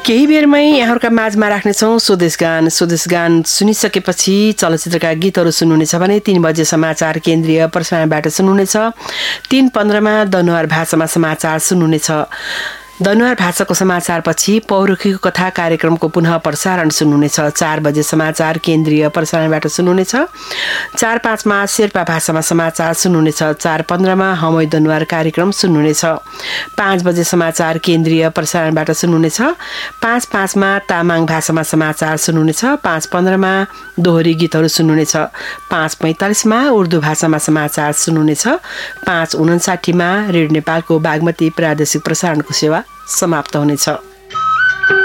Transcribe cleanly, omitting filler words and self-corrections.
केही बेरमै यहाँहरूका माझमा राख्नेछौँ स्वदेश गान सुनिसकेपछि चलचित्रका गीतहरू सुन्नुहुनेछ भने 3 बजे समाचार केन्द्रीय प्रसारणबाट सुन्नुहुनेछ। 3:15 मा दनुवार भाषामा समाचार सुन्नुहुनेछ। दनुवार भाषाको समाचारपछि पौरखीको कथा कार्यक्रमको पुनः प्रसारण सुन्नुहुनेछ। 4 बजे समाचार केन्द्रीय प्रसारणबाट सुन्नुहुनेछ। 4:05 मा शेर्पा भाषामा समाचार सुन्नुहुनेछ। 4:15 मा हमै दनुवार कार्यक्रम सुन्नुहुनेछ। 5 बजे समाचार केन्द्रीय प्रसारणबाट सुन्नुहुनेछ। 5:05 मा तामाङ भाषामा समाचार सुन्नुहुनेछ। 5:15 मा दोहोरी गीतहरू सुन्नुहुनेछ। 5:45 मा उर्दू भाषामा समाचार सुन्नुहुनेछ। 5:59 मा रेडियो नेपालको बागमती प्रादेशिक प्रसारणको सेवा समाप्त हुनेछ।